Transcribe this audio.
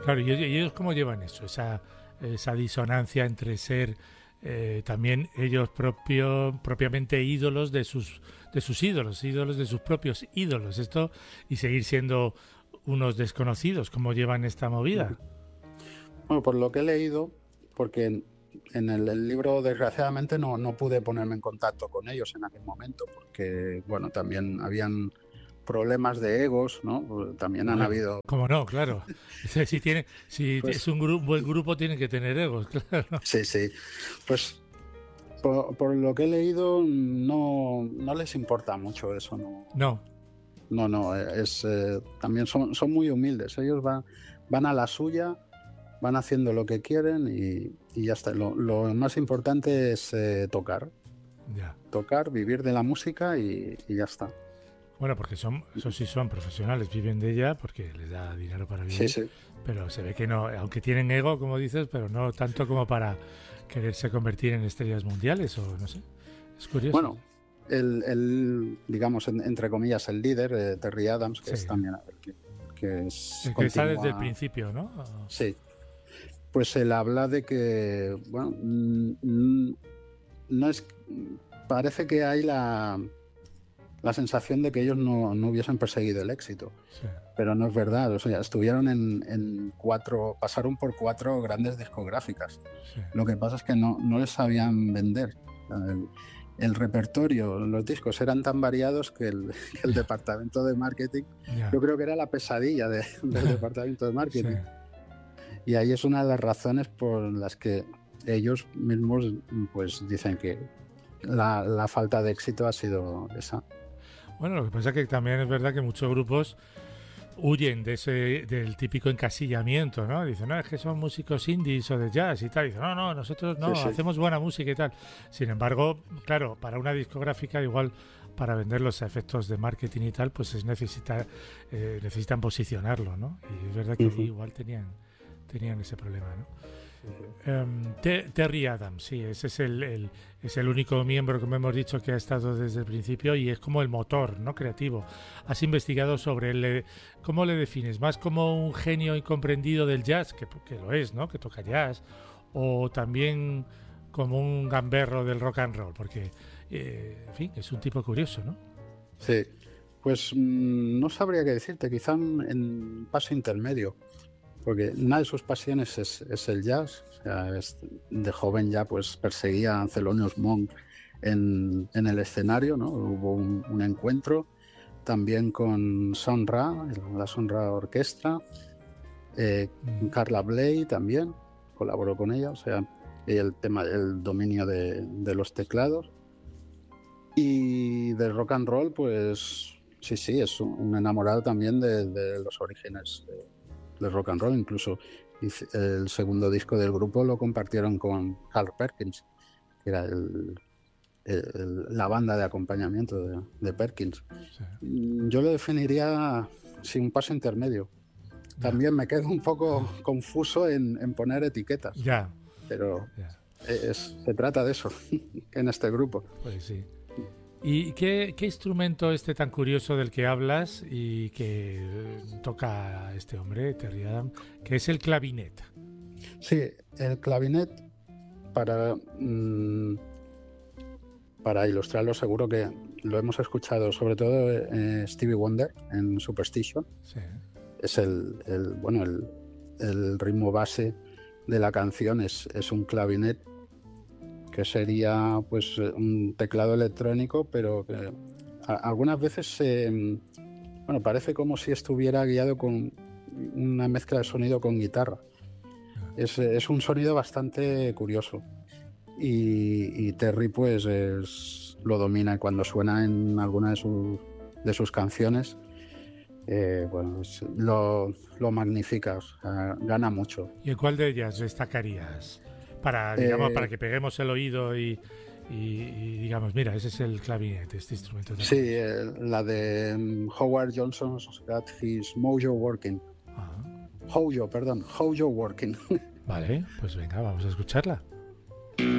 Claro, ¿y ellos cómo llevan eso? Esa disonancia entre ser también ellos propiamente ídolos de sus ídolos de sus propios ídolos, esto, y seguir siendo unos desconocidos. ¿Cómo llevan esta movida? Bueno, por lo que he leído, porque en el libro desgraciadamente no pude ponerme en contacto con ellos en aquel momento, porque bueno, también habían problemas de egos, ¿no? También han Bueno, habido, ¿cómo no? Claro. Si es pues un buen grupo, tienen que tener egos, claro. sí, sí, pues por lo que he leído no les importa mucho eso, no, No, no, también son muy humildes, ellos van a la suya, van haciendo lo que quieren y ya está. Lo más importante es ya. tocar, vivir de la música y ya está. Bueno, porque eso sí son profesionales, viven de ella porque les da dinero para Sí, vivir, sí. pero se ve que no, aunque tienen ego, como dices, pero no tanto como para quererse convertir en estrellas mundiales o no sé. Es curioso. Bueno, digamos, entre comillas, el líder, Terry Adams, que Sí, es también que es el que está desde el continúa. principio, ¿no? Sí, pues él habla de que, bueno, no es. Parece que hay la sensación de que ellos no hubiesen perseguido el éxito, Sí, pero no es verdad. O sea, estuvieron pasaron por 4 grandes discográficas. sí. Lo que pasa es que no les sabían vender. El repertorio, los discos eran tan variados que el departamento de marketing, Ya. yo creo que era la pesadilla del departamento de Sí. marketing. Y ahí es una de las razones por las que ellos mismos pues dicen que la falta de éxito ha sido esa. Bueno, lo que pasa es que también es verdad que muchos grupos huyen del típico encasillamiento, ¿no? Dicen, no, es que son músicos indies o de jazz y tal. Dicen, no, nosotros Sí, no, sí. hacemos buena música y tal. Sin embargo, claro, para una discográfica igual, para vender los efectos de marketing y tal, pues necesitan posicionarlo, ¿no? Y es verdad que ahí Uh-huh. igual tenían ese problema, ¿no? Terry Adams, sí, ese es el único miembro, como hemos dicho, que ha estado desde el principio y es como el motor, ¿no? Creativo. Has investigado sobre él. ¿Cómo le defines? ¿Más como un genio incomprendido del jazz, que lo es, ¿no? Que toca jazz, o también como un gamberro del rock and roll? Porque, en fin, es un tipo curioso, ¿no? Sí, pues no sabría qué decirte, quizá en paso intermedio, porque una de sus pasiones es el jazz. O sea, de joven ya pues perseguía a Thelonious Monk en el escenario, ¿no? Hubo un encuentro también con Sun Ra, la Sun Ra Orquestra, Carla Bley también colaboró con ella, o sea, el dominio de los teclados. Y del rock and roll, pues sí, es un enamorado también de los orígenes del rock and roll. Incluso el segundo disco del grupo lo compartieron con Carl Perkins, que era la banda de acompañamiento de Perkins. Sí, Yo lo definiría sin un paso intermedio. ya, También me quedo un poco confuso en poner etiquetas, ya, pero ya. se trata de eso en este grupo. Pues sí. ¿Y qué instrumento tan curioso del que hablas y que toca este hombre, Terry Adam, que es el clavinet? Sí, el clavinet, para, para ilustrarlo, seguro que lo hemos escuchado, sobre todo Stevie Wonder en Superstition. Sí, Es bueno, el ritmo base de la canción es un clavinet, que sería pues un teclado electrónico, pero que algunas veces bueno, parece como si estuviera guiado con una mezcla de sonido con guitarra. Es un sonido bastante curioso. Y Terry pues lo domina cuando suena en alguna de sus canciones. Bueno, lo magnifica, o sea, gana mucho. ¿y en cuál de ellas destacarías? Digamos, para Eh, que peguemos el oído digamos, mira, ese es el clavinet, este instrumento tan sí, curioso. la de Howard Johnson's Got His Mojo Working. Ah, Hojo, perdón, Hojo Working. vale, pues venga, vamos a escucharla.